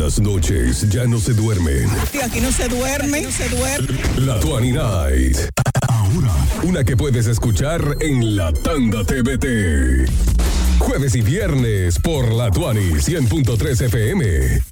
las noches ya no se duermen. Aquí no se duerme. La Tuani Night. Ahora, una que puedes escuchar en la Tanda TVT. Jueves y viernes por la Tuani 100.3 FM.